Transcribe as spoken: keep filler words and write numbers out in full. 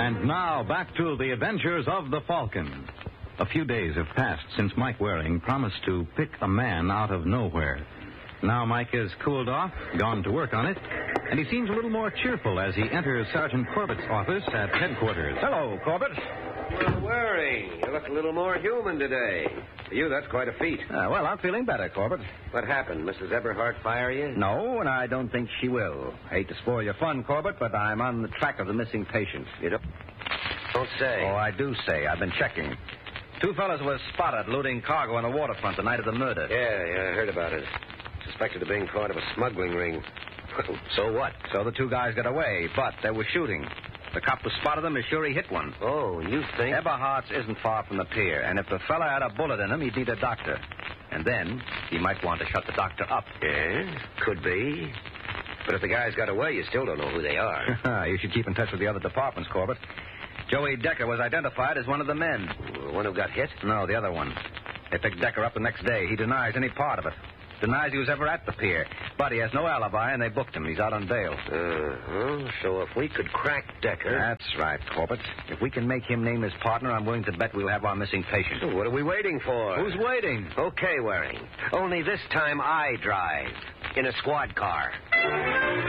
And now, back to the adventures of the Falcon. A few days have passed since Mike Waring promised to pick a man out of nowhere. Now Mike has cooled off, gone to work on it, and he seems a little more cheerful as he enters Sergeant Corbett's office at headquarters. Hello, Corbett. Well, Waring, you look a little more human today. For you, that's quite a feat. Uh, well, I'm feeling better, Corbett. What happened? Missus Eberhardt fire you? No, and I don't think she will. Hate to spoil your fun, Corbett, but I'm on the track of the missing patient. You don't, don't say. Oh, I do say. I've been checking. Two fellas were spotted looting cargo on the waterfront the night of the murder. Yeah, yeah, I heard about it. Suspected of being part of a smuggling ring. So what? So the two guys got away, but they were shooting. The cop who spotted them is sure he hit one. Oh, you think? Eberhardt's isn't far from the pier, and if the fella had a bullet in him, he'd need a doctor. And then he might want to shut the doctor up. Yeah, could be. But if the guys got away, you still don't know who they are. You should keep in touch with the other departments, Corbett. Joey Decker was identified as one of the men. The one who got hit? No, the other one. They picked Decker up the next day. He denies any part of it. Denies he was ever at the pier. But he has no alibi, and they booked him. He's out on bail. Uh-huh. So if we could crack Decker... That's right, Corbett. If we can make him name his partner, I'm willing to bet we'll have our missing patient. So what are we waiting for? Who's waiting? Okay, Waring. Only this time I drive. In a squad car.